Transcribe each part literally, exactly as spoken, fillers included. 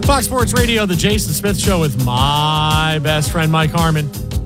Fox Sports Radio, the Jason Smith Show with my best friend, Mike Harmon.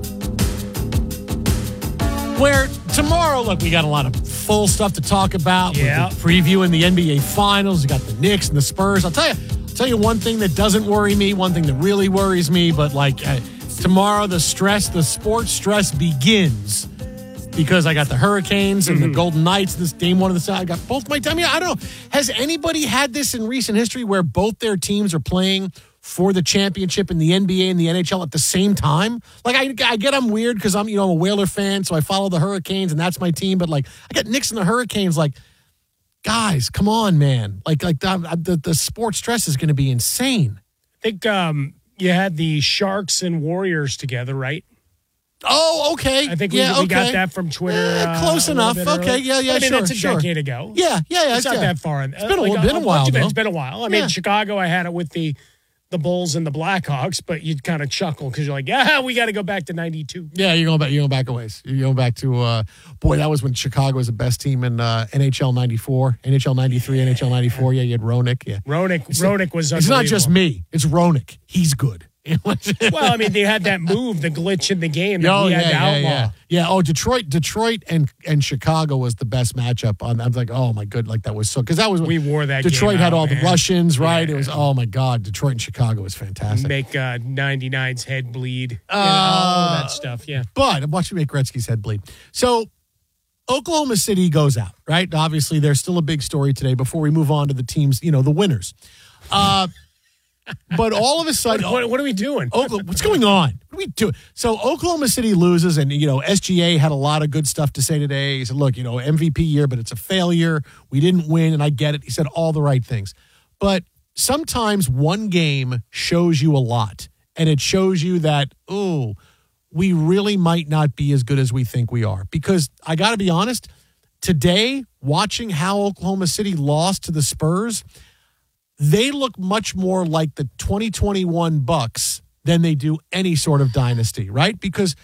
Where tomorrow, look, we got a lot of full stuff to talk about. Yeah. We're previewing the N B A Finals. We got the Knicks and the Spurs. I'll tell you, I'll tell you one thing that doesn't worry me, one thing that really worries me, but like uh, tomorrow, the stress, the sports stress begins because I got the Hurricanes and mm-hmm. the Golden Knights, this game one of the side. I got both my time. I mean, I don't know. Has anybody had this in recent history where both their teams are playing for the championship in the N B A and the N H L at the same time? Like, I, I get I'm weird because I'm, you know, I'm a Whaler fan, so I follow the Hurricanes, and that's my team. But, like, I got Knicks and the Hurricanes, like, guys, come on, man. Like, like the, the, the sports stress is going to be insane. I think um, you had the Sharks and Warriors together, right? Oh, okay. I think we, yeah, we okay. got that from Twitter. Yeah, close uh, enough. Okay, yeah, yeah, I mean, sure, that's a sure. decade ago. Yeah, yeah, yeah. It's not yeah. that far. It's been a, like, been a, a while, though. It's been a while. I mean, yeah. Chicago, I had it with the the Bulls and the Blackhawks, but you'd kind of chuckle because you're like, yeah, we got to go back to ninety-two. Yeah, you're going back. You're going back a ways. You're going back to uh, boy. That was when Chicago was the best team in uh, N H L ninety-four, N H L ninety-three, N H L ninety-four. Yeah, you had Roenick. Yeah, Roenick. Roenick was. It's not just me. It's Roenick. He's good. Well, I mean, they had that move, the glitch in the game that oh, he had yeah, to outlaw. Yeah, yeah. yeah, oh, Detroit Detroit and, and Chicago was the best matchup. On, I was like, oh, my God, like that was so – because that was – We wore that Detroit game had out, all man. the Russians, right? Yeah. It was – oh, my God, Detroit and Chicago was fantastic. Make uh, ninety-nine's head bleed. You Uh, know, all that stuff, yeah. But I'm watching make Gretzky's head bleed. So Oklahoma City goes out, right? Obviously, there's still a big story today before we move on to the teams, you know, the winners. Uh But all of a sudden, What, what are we doing? Oklahoma, what's going on? What are we doing? So Oklahoma City loses, and you know S G A had a lot of good stuff to say today. He said, "Look, you know, M V P year, but it's a failure. We didn't win, and I get it." He said all the right things, but sometimes one game shows you a lot, and it shows you that oh, we really might not be as good as we think we are. Because I got to be honest, today watching how Oklahoma City lost to the Spurs. They look much more like the twenty twenty-one Bucks than they do any sort of dynasty, right? Because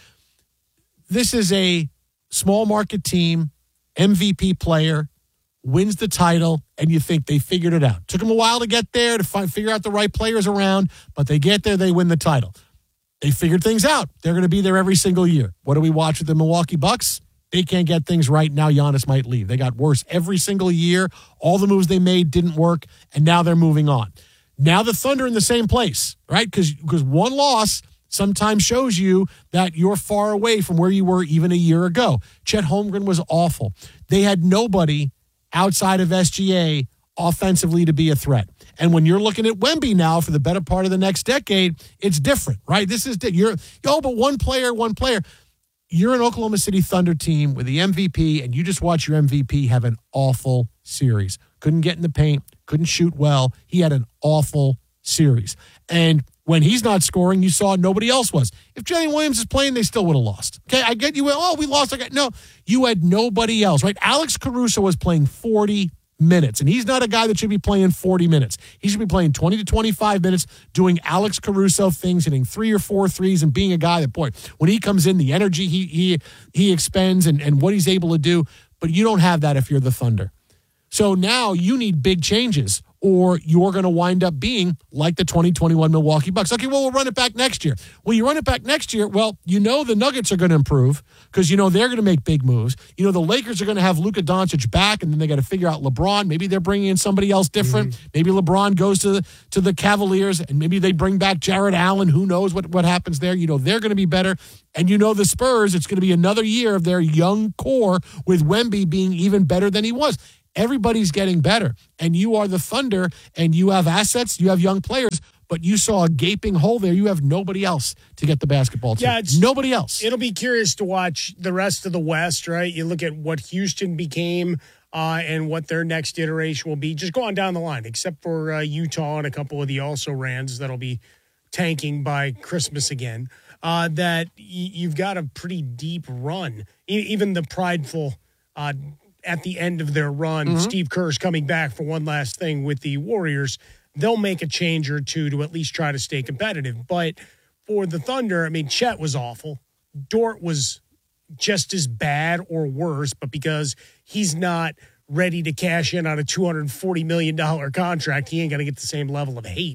this is a small market team, M V P player, wins the title, and you think they figured it out. Took them a while to get there, to find, figure out the right players around, but they get there, they win the title. They figured things out. They're going to be there every single year. What do we watch with the Milwaukee Bucks? They can't get things right. Now Giannis might leave. They got worse every single year. All the moves they made didn't work, and now they're moving on. Now the Thunder in the same place, right? Because because one loss sometimes shows you that you're far away from where you were even a year ago. Chet Holmgren was awful. They had nobody outside of S G A offensively to be a threat. And when you're looking at Wemby now for the better part of the next decade, it's different, right? This is you're oh, but one player, one player. You're an Oklahoma City Thunder team with the M V P, and you just watch your M V P have an awful series. Couldn't get in the paint, couldn't shoot well. He had an awful series. And when he's not scoring, you saw nobody else was. If Jalen Williams is playing, they still would have lost. Okay, I get you. Oh, we lost. I got, no, you had nobody else, right? Alex Caruso was playing forty minutes, and he's not a guy that should be playing forty minutes. He should be playing twenty to twenty-five minutes, doing Alex Caruso things, hitting three or four threes, and being a guy that, boy, when he comes in, the energy he he he expends and, and what he's able to do. But you don't have that if you're the Thunder. So now you need big changes, or you're going to wind up being like the twenty twenty-one Milwaukee Bucks. Okay, well, we'll run it back next year. Well, you run it back next year, well, you know the Nuggets are going to improve because you know they're going to make big moves. You know the Lakers are going to have Luka Doncic back, and then they got to figure out LeBron. Maybe they're bringing in somebody else different. Mm-hmm. Maybe LeBron goes to the, to the Cavaliers, and maybe they bring back Jared Allen. Who knows what, what happens there? You know they're going to be better. And you know the Spurs, it's going to be another year of their young core with Wemby being even better than he was. Everybody's getting better, and you are the Thunder, and you have assets, you have young players, but you saw a gaping hole there. You have nobody else to get the basketball to. Yeah, it's, nobody else. It'll be curious to watch the rest of the West, right? You look at what Houston became uh, and what their next iteration will be. Just go on down the line, except for uh, Utah and a couple of the also-rans that'll be tanking by Christmas again, uh, that y- you've got a pretty deep run. E- even the prideful uh at the end of their run, mm-hmm. Steve Kerr's coming back for one last thing with the Warriors. They'll make a change or two to at least try to stay competitive. But for the Thunder, I mean, Chet was awful. Dort was just as bad or worse, but because he's not ready to cash in on a two hundred forty million dollars contract, he ain't going to get the same level of hate.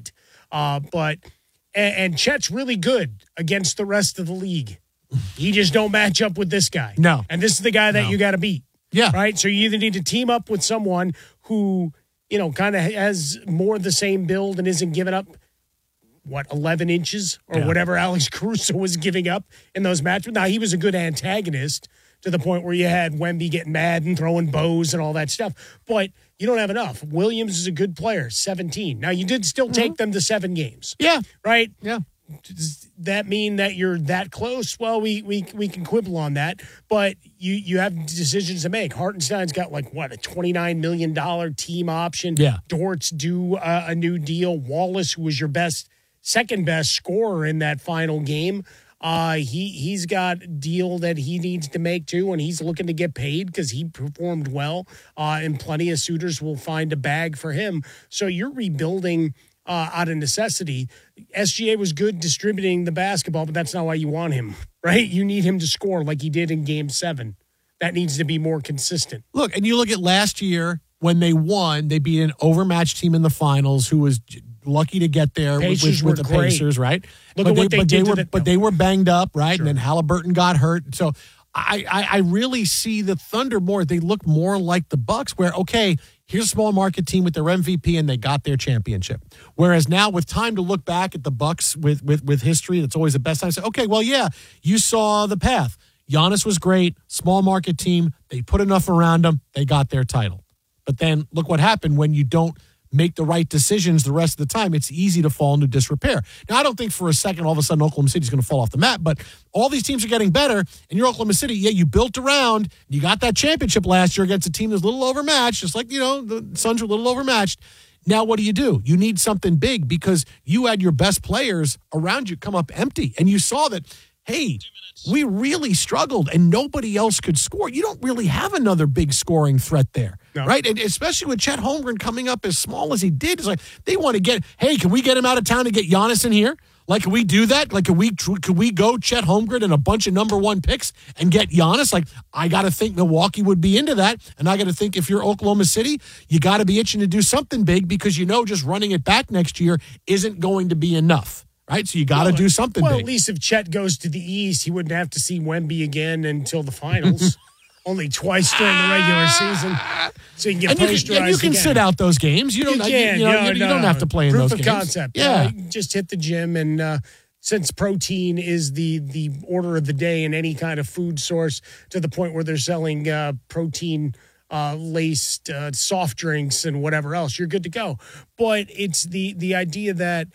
Uh, but and, and Chet's really good against the rest of the league. He just don't match up with this guy. No. And this is the guy that No. you got to beat. Yeah. Right? So you either need to team up with someone who, you know, kind of has more of the same build and isn't giving up, what, eleven inches or Yeah. whatever Alex Caruso was giving up in those matches. Now, he was a good antagonist to the point where you had Wemby getting mad and throwing bows and all that stuff. But you don't have enough. Williams is a good player, seventeen. Now, you did still take mm-hmm. them to seven games. Yeah. Right? Yeah. Does that mean that you're that close? Well, we we we can quibble on that, but you you have decisions to make. Hartenstein's got like what a twenty-nine million dollars team option. Yeah. Dort's due a, a new deal. Wallace, who was your best, second best scorer in that final game, uh, he he's got a deal that he needs to make too, and he's looking to get paid because he performed well. Uh, and plenty of suitors will find a bag for him. So you're rebuilding. Uh, out of necessity. S G A was good distributing the basketball, but that's not why you want him, right? You need him to score like he did in game seven. That needs to be more consistent. Look, and you look at last year when they won, they beat an overmatched team in the finals who was lucky to get there with, with, with the great. Pacers, right? Look but at they, what they but did they to were, the, But no. they were banged up, right? Sure. And then Halliburton got hurt. So I, I, I really see the Thunder more. They look more like the Bucks where, okay, here's a small market team with their M V P and they got their championship. Whereas now with time to look back at the Bucks with, with, with history, that's always the best time to say, okay, well, yeah, you saw the path. Giannis was great, small market team. They put enough around them. They got their title. But then look what happened when you don't make the right decisions the rest of the time. It's easy to fall into disrepair. Now, I don't think for a second all of a sudden Oklahoma City is going to fall off the map, but all these teams are getting better, and you're Oklahoma City. Yeah, you built around. You got that championship last year against a team that's a little overmatched, just like, you know, the Suns were a little overmatched. Now, what do you do? You need something big because you had your best players around you come up empty, and you saw that, hey, we really struggled and nobody else could score. You don't really have another big scoring threat there, no. right? And especially with Chet Holmgren coming up as small as he did, it's like they want to get, hey, can we get him out of town to get Giannis in here? Like, can we do that? Like, can we can we go Chet Holmgren and a bunch of number one picks and get Giannis? Like, I got to think Milwaukee would be into that. And I got to think if you're Oklahoma City, you got to be itching to do something big because you know just running it back next year isn't going to be enough. Right, so you got to well, do something well, big. At least if Chet goes to the East, he wouldn't have to see Wemby again until the finals. Only twice during the regular season, so you can get and you posterized can, and you can again. sit out those games. You don't. You can. You, know, no, you, you no, don't have to play in Proof those of games. concept. Yeah, uh, just hit the gym, and uh, since protein is the the order of the day in any kind of food source, to the point where they're selling uh, protein. Uh, laced uh, soft drinks and whatever else, you're good to go. But it's the the idea that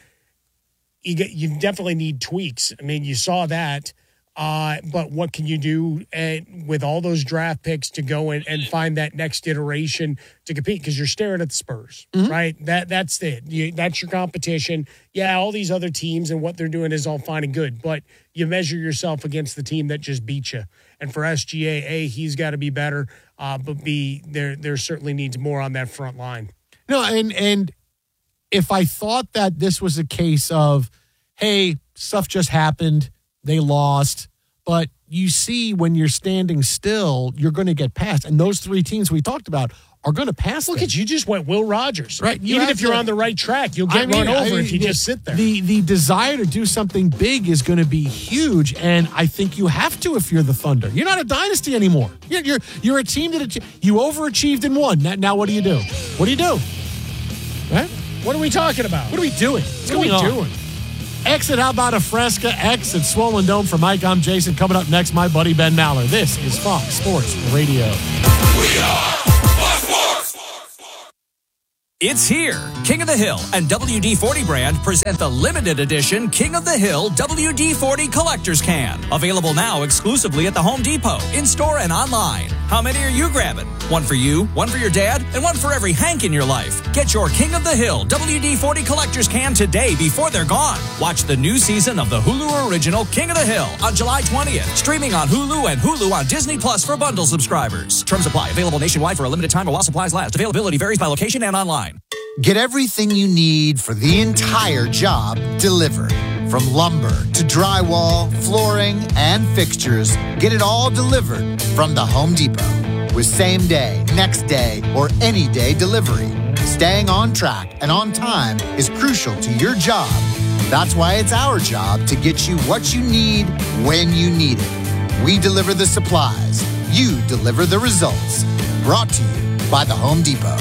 you get you definitely need tweaks. I mean, you saw that. Uh, but what can you do uh, with all those draft picks to go in and find that next iteration to compete? Because you're staring at the Spurs, mm-hmm. right? That that's it. You, that's your competition. Yeah, all these other teams and what they're doing is all fine and good, but you measure yourself against the team that just beat you. And for S G A, A, he's got to be better, uh, but B, there there certainly needs more on that front line. No, and and if I thought that this was a case of, hey, stuff just happened, they lost, but you see when you're standing still, you're going to get past. And those three teams we talked about are going to pass. Look them. at you, just went Will Rogers. Right. You Even if you're to, on the right track, you'll get I mean, run over I mean, if you the, just sit there. The the desire to do something big is going to be huge, and I think you have to if you're the Thunder. You're not a dynasty anymore. You're you're, you're a team that you overachieved and won. Now, now what do you do? What do you do? Right? What are we talking about? What are we doing? What's what going are we on? doing? Exit, how about a Fresca? X at Swollen Dome for Mike. I'm Jason. Coming up next, my buddy Ben Maller. This is Fox Sports Radio. We are Fox Sports. It's here. King of the Hill and W D forty brand present the limited edition King of the Hill W D forty Collector's Can. Available now exclusively at the Home Depot, in-store and online. How many are you grabbing? One for you, one for your dad, and one for every Hank in your life. Get your King of the Hill W D forty Collector's Can today before they're gone. Watch the new season of the Hulu original King of the Hill on July twentieth. Streaming on Hulu and Hulu on Disney Plus for bundle subscribers. Terms apply. Available nationwide for a limited time while supplies last. Availability varies by location and online. Get everything you need for the entire job delivered. From lumber to drywall, flooring, and fixtures, get it all delivered from the Home Depot. With same day, next day, or any day delivery. Staying on track and on time is crucial to your job. That's why it's our job to get you what you need when you need it. We deliver the supplies. You deliver the results. Brought to you by the Home Depot.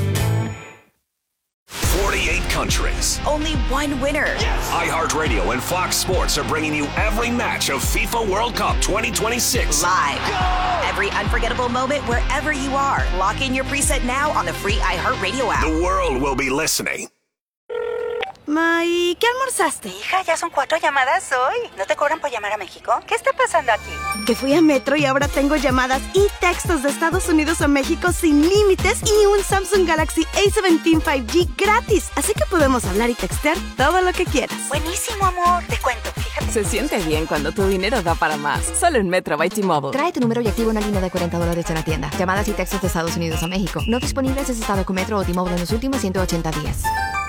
forty-eight countries. Only one winner. Yes. iHeartRadio and Fox Sports are bringing you every match of FIFA World Cup twenty twenty-six. Live. Go! Every unforgettable moment wherever you are. Lock in your preset now on the free iHeartRadio app. The world will be listening. Ma, ¿y qué almorzaste? Hija, ya son cuatro llamadas hoy. ¿No te cobran por llamar a México? ¿Qué está pasando aquí? Que fui a Metro y ahora tengo llamadas y textos de Estados Unidos a México sin límites y un Samsung Galaxy A diecisiete cinco G gratis. Así que podemos hablar y textear todo lo que quieras. Buenísimo, amor. Te cuento, fíjate. Se siente bien cuando tu dinero da para más. Solo en Metro by T-Mobile. Trae tu número y activa una línea de cuarenta dólares en la tienda. Llamadas y textos de Estados Unidos a México. No disponibles en estado con Metro o T-Mobile en los últimos ciento ochenta días.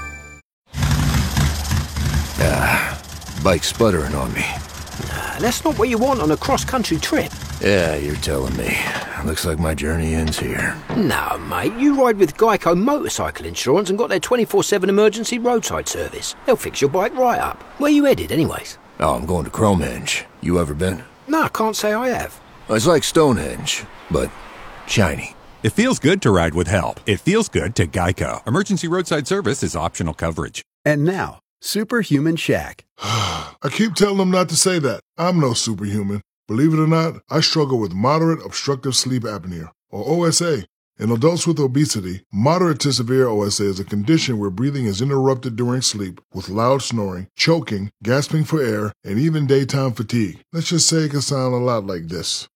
Ah, bike sputtering on me. Nah, that's not what you want on a cross-country trip. Yeah, you're telling me. Looks like my journey ends here. No, mate, you ride with Geico Motorcycle Insurance and got their twenty-four seven emergency roadside service. They'll fix your bike right up. Where you headed, anyways? Oh, I'm going to Cromenge. You ever been? No, I can't say I have. It's like Stonehenge, but shiny. It feels good to ride with help. It feels good to Geico. Emergency roadside service is optional coverage. And now, Superhuman Shaq. I keep telling them not to say that. I'm no superhuman. Believe it or not, I struggle with moderate obstructive sleep apnea, or O S A. In adults with obesity, moderate to severe O S A is a condition where breathing is interrupted during sleep with loud snoring, choking, gasping for air, and even daytime fatigue. Let's just say it can sound a lot like this.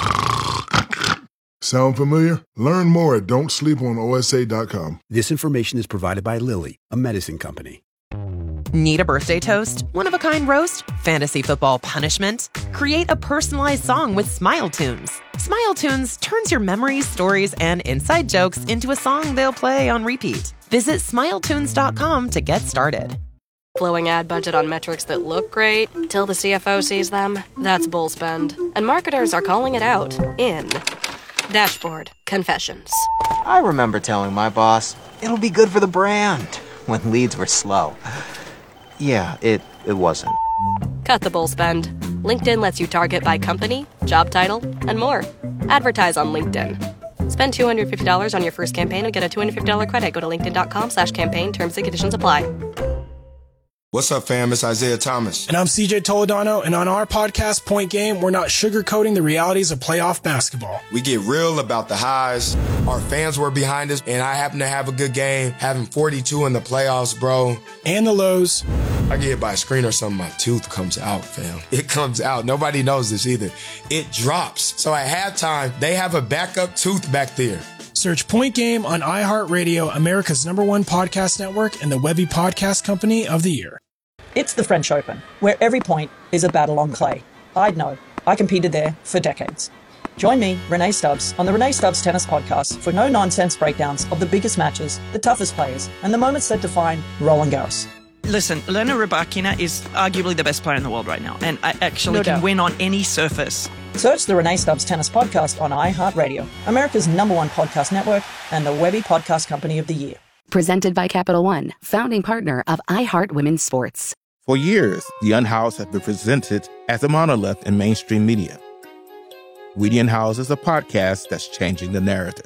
Sound familiar? Learn more at don't sleep on O S A dot com. This information is provided by Lilly, a medicine company. Need a birthday toast? One-of-a-kind roast? Fantasy football punishment? Create a personalized song with Smile Tunes. Smile Tunes turns your memories, stories, and inside jokes into a song they'll play on repeat. Visit smile tunes dot com to get started. Blowing ad budget on metrics that look great till the C F O sees them? That's bull spend. And marketers are calling it out in Dashboard Confessions. I remember telling my boss, it'll be good for the brand, when leads were slow. Yeah, it, it wasn't. Cut the bull spend. LinkedIn lets you target by company, job title, and more. Advertise on LinkedIn. Spend two hundred fifty dollars on your first campaign and get a two hundred fifty dollars credit. Go to linkedin.com slash campaign. Terms and conditions apply. What's up, fam? It's Isaiah Thomas. And I'm C J Toledano, and on our podcast, Point Game, we're not sugarcoating the realities of playoff basketball. We get real about the highs. Our fans were behind us, and I happen to have a good game, having forty-two in the playoffs, bro. And the lows. I get hit by a screen or something, my tooth comes out, fam. It comes out. Nobody knows this either. It drops. So at halftime, they have a backup tooth back there. Search Point Game on iHeartRadio, America's number one podcast network, and the Webby Podcast Company of the Year. It's the French Open, where every point is a battle on clay. I'd know. I competed there for decades. Join me, Renee Stubbs, on the Renee Stubbs Tennis Podcast for no-nonsense breakdowns of the biggest matches, the toughest players, and the moments that define Roland Garros. Listen, Elena Rybakina is arguably the best player in the world right now, and I actually No can doubt. win on any surface. Search the Renee Stubbs Tennis Podcast on iHeartRadio, America's number one podcast network, and the Webby Podcast Company of the Year. Presented by Capital One, founding partner of iHeart Women's Sports. For years, The Unhoused has been presented as a monolith in mainstream media. We the Unhoused is a podcast that's changing the narrative.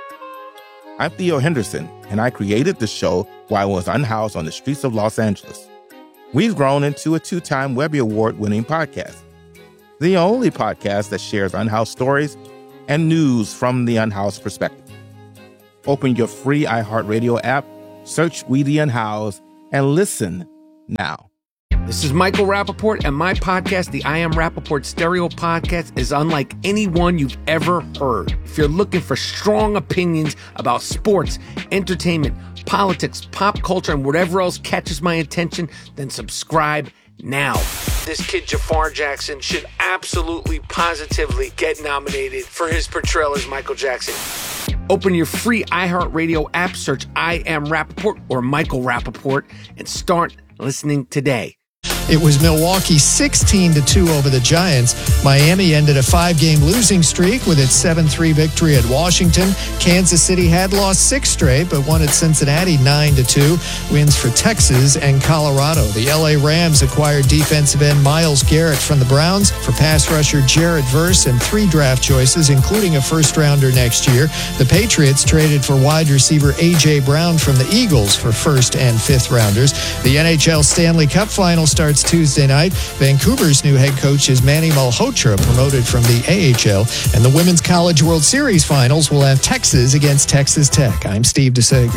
I'm Theo Henderson, and I created the show while I was unhoused on the streets of Los Angeles. We've grown into a two-time Webby Award-winning podcast, the only podcast that shares unhoused stories and news from the unhoused perspective. Open your free iHeartRadio app, search We the Unhoused, and listen now. This is Michael Rappaport, and my podcast, the I Am Rappaport Stereo Podcast, is unlike any one you've ever heard. If you're looking for strong opinions about sports, entertainment, politics, pop culture, and whatever else catches my attention, then subscribe now. This kid, Jafar Jackson, should absolutely, positively get nominated for his portrayal as Michael Jackson. Open your free iHeartRadio app, search I Am Rappaport or Michael Rappaport, and start listening today. It was Milwaukee sixteen to two over the Giants. Miami ended a five-game losing streak with its seven three victory at Washington. Kansas City had lost six straight, but won at Cincinnati nine to two. Wins for Texas and Colorado. The L A Rams acquired defensive end Myles Garrett from the Browns for pass rusher Jared Verse and three draft choices, including a first-rounder next year. The Patriots traded for wide receiver A J. Brown from the Eagles for first and fifth rounders. The N H L Stanley Cup final starts Tuesday night. Vancouver's new head coach is Manny Malhotra, promoted from the A H L. And the Women's College World Series finals will have Texas against Texas Tech. I'm Steve DeSager.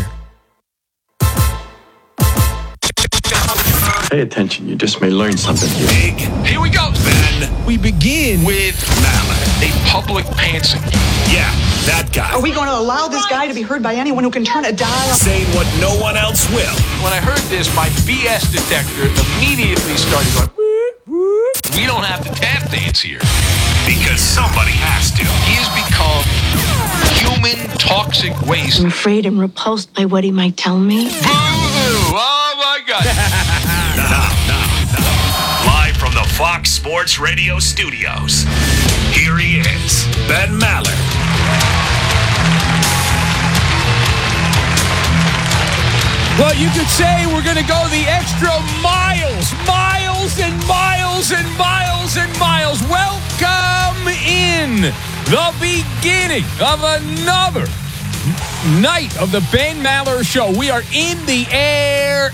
Pay attention, you just may learn something here. Big. Here we go, Ben. We begin with Maller, a public pantsing. Yeah, that guy. Are we going to allow this guy to be heard by anyone who can turn a dial? Saying what no one else will. When I heard this, my B S detector immediately started going, we don't have to tap dance here. Because somebody has to. He has become human toxic waste. I'm afraid I'm repulsed by what he might tell me. Boo-hoo! Oh, my God. Now, now, now. Live from the Fox Sports Radio studios, here he is, Ben Maller. Well, you could say we're going to go the extra miles, miles and miles and miles and miles. Welcome in the beginning of another night of the Ben Maller Show. We are in the air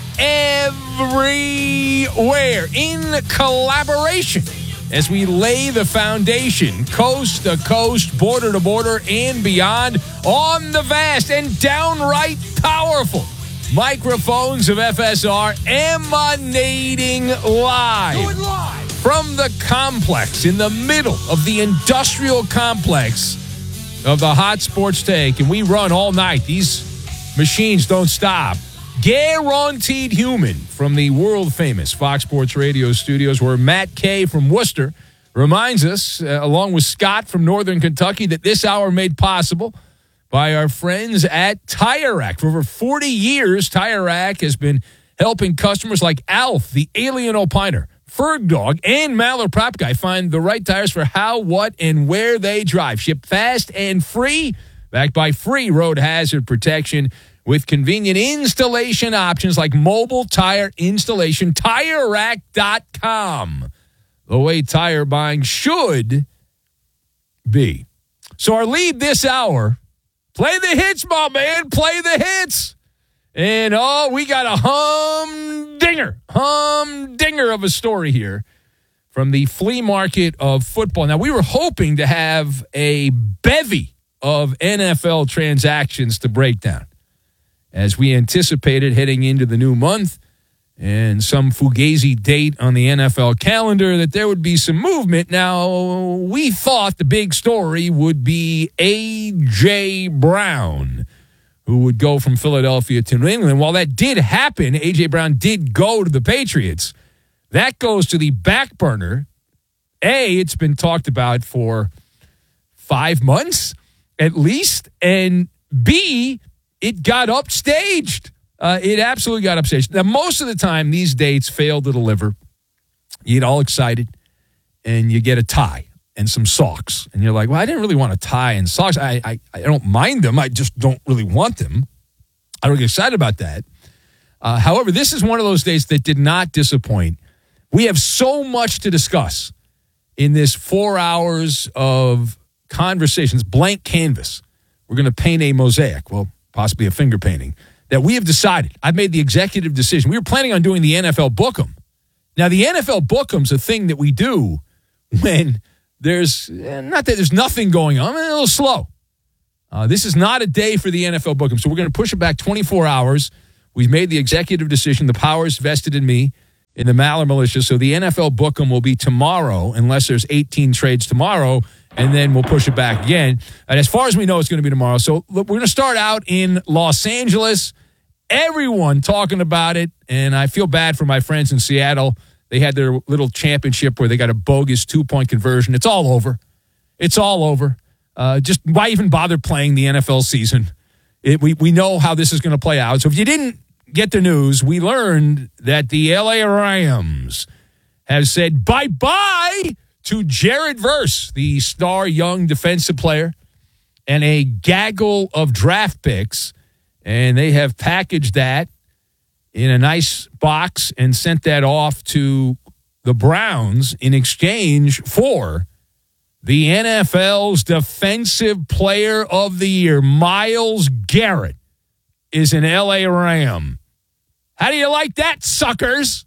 everywhere in collaboration as we lay the foundation coast to coast, border to border, and beyond on the vast and downright powerful microphones of F S R, emanating live, Do it live from the complex in the middle of the industrial complex of the Hot Sports Take. And we run all night. These machines don't stop. Guaranteed human from the world-famous Fox Sports Radio studios, where Matt Kay from Worcester reminds us, uh, along with Scott from Northern Kentucky, that this hour made possible by our friends at Tire Rack. For over forty years, Tire Rack has been helping customers like Alf, the Alien Opiner, Ferg Dog, and Maller Prop Guy find the right tires for how, what, and where they drive. Shipped fast and free, backed by free road hazard protection with convenient installation options like mobile tire installation. Tire Rack dot com. The way tire buying should be. So our lead this hour, play the hits, my man. Play the hits. And, oh, we got a humdinger, humdinger of a story here from the flea market of football. Now, we were hoping to have a bevy of N F L transactions to break down, as we anticipated heading into the new month and some fugazi date on the N F L calendar that there would be some movement. Now, we thought the big story would be A J. Brown, who would go from Philadelphia to New England. While that did happen, A J. Brown did go to the Patriots. That goes to the back burner. A, it's been talked about for five months at least, and B, it got upstaged. Uh, it absolutely got upstaged. Now, most of the time, these dates fail to deliver. You get all excited, and you get a tie and some socks. And you're like, well, I didn't really want a tie and socks. I, I, I don't mind them. I just don't really want them. I don't get excited about that. Uh, however, this is one of those days that did not disappoint. We have so much to discuss in this four hours of conversations, blank canvas. We're going to paint a mosaic, well, possibly a finger painting, that we have decided. I've made the executive decision. We were planning on doing the N F L Book'em. Now, the N F L Book'em's a thing that we do when there's, not that there's nothing going on, a little slow. Uh, this is not a day for the N F L Book'em, so we're going to push it back twenty-four hours. We've made the executive decision. The power's vested in me, in the Maller Militia, so the N F L Book'em will be tomorrow, unless there's eighteen trades tomorrow, and then we'll push it back again. And as far as we know, it's going to be tomorrow. So look, we're going to start out in Los Angeles. Everyone talking about it, and I feel bad for my friends in Seattle. They had their little championship where they got a bogus two-point conversion. It's all over. It's all over. Uh, just why even bother playing the N F L season? It, we, we know how this is going to play out. So if you didn't get the news, we learned that the L A Rams has said bye-bye to Jared Verse, the star young defensive player, and a gaggle of draft picks. And they have packaged that in a nice box and sent that off to the Browns in exchange for the N F L's Defensive Player of the Year. Myles Garrett is an L A Ram. How do you like that, suckers?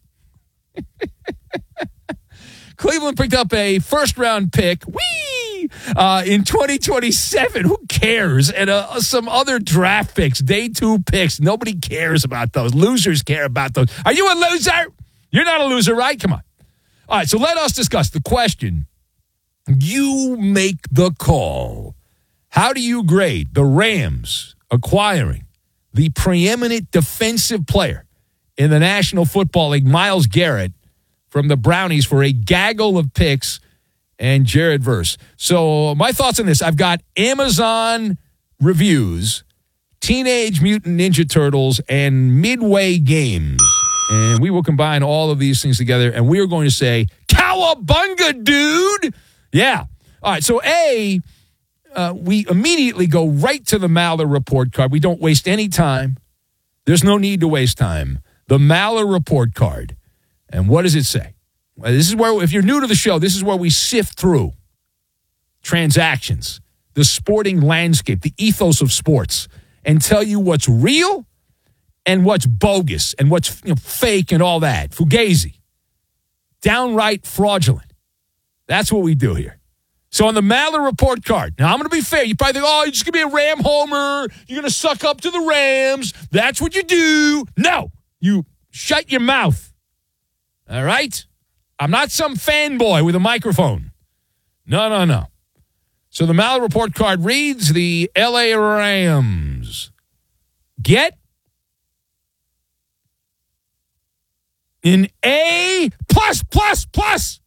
Cleveland picked up a first-round pick, whee, uh, in twenty twenty-seven. Who cares? And uh, some other draft picks, day two picks. Nobody cares about those. Losers care about those. Are you a loser? You're not a loser, right? Come on. All right, so let us discuss the question. You make the call. How do you grade the Rams acquiring the preeminent defensive player in the National Football League, Myles Garrett, from the Brownies for a gaggle of picks and Jared Verse? So my thoughts on this, I've got Amazon reviews, Teenage Mutant Ninja Turtles, and Midway Games. And we will combine all of these things together, and we are going to say, cowabunga, dude! Yeah. All right, so A, uh, we immediately go right to the Maller report card. We don't waste any time. There's no need to waste time. The Maller report card. And what does it say? Well, this is where, if you're new to the show, this is where we sift through transactions, the sporting landscape, the ethos of sports, and tell you what's real and what's bogus and what's, you know, fake and all that. Fugazi. Downright fraudulent. That's what we do here. So on the Maller report card, now I'm going to be fair. You probably think, oh, you're just going to be a Ram homer. You're going to suck up to the Rams. That's what you do. No, you shut your mouth. All right? I'm not some fanboy with a microphone. No, no, no. So the Maller report card reads, the L A Rams get an A plus, plus, plus.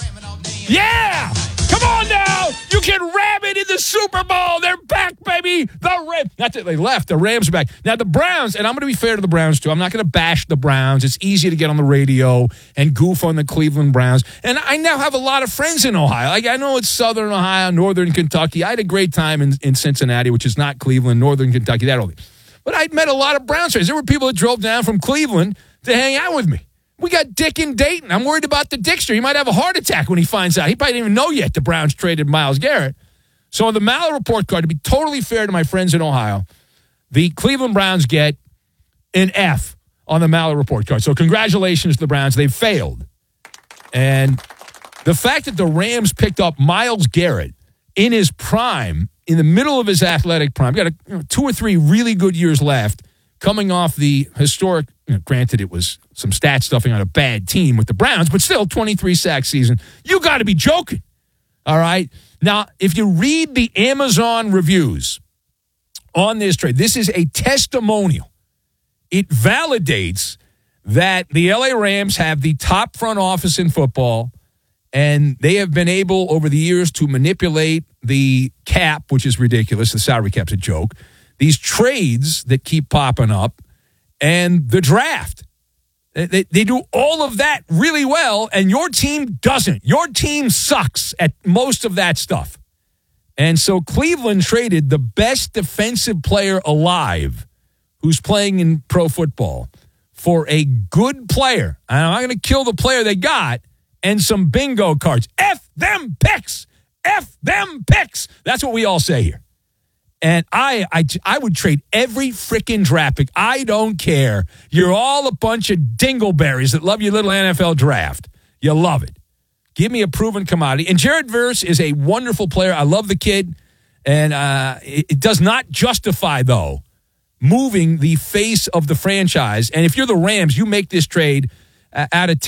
Yeah! Come on now! You can ram it in the Super Bowl! They're back, baby! The Rams. Not that they left. The Rams are back. Now, the Browns, and I'm going to be fair to the Browns, too. I'm not going to bash the Browns. It's easy to get on the radio and goof on the Cleveland Browns. And I now have a lot of friends in Ohio. Like, I know it's Southern Ohio, Northern Kentucky. I had a great time in, in Cincinnati, which is not Cleveland, Northern Kentucky, that only. But I'd met a lot of Browns fans. There were people that drove down from Cleveland to hang out with me. We got Dick in Dayton. I'm worried about the Dickster. He might have a heart attack when he finds out. He probably didn't even know yet the Browns traded Myles Garrett. So on the Maller report card, to be totally fair to my friends in Ohio, the Cleveland Browns get an F on the Maller report card. So congratulations to the Browns. They failed. And the fact that the Rams picked up Myles Garrett in his prime, in the middle of his athletic prime, got a, you know, two or three really good years left, coming off the historic, you know, granted it was some stat stuffing on a bad team with the Browns, but still twenty-three sack season. You got to be joking. All right? Now, if you read the Amazon reviews on this trade, this is a testimonial. It validates that the L A Rams have the top front office in football, and they have been able over the years to manipulate the cap, which is ridiculous. The salary cap's a joke. These trades that keep popping up, and the draft. They, they do all of that really well, and your team doesn't. Your team sucks at most of that stuff. And so Cleveland traded the best defensive player alive who's playing in pro football for a good player. And I'm not going to kill the player they got, and some bingo cards. F them picks. F them picks. That's what we all say here. And I, I, I would trade every freaking draft pick. I don't care. You're all a bunch of dingleberries that love your little N F L draft. You love it. Give me a proven commodity. And Jared Verse is a wonderful player. I love the kid. And uh, it, it does not justify, though, moving the face of the franchise. And if you're the Rams, you make this trade uh, out of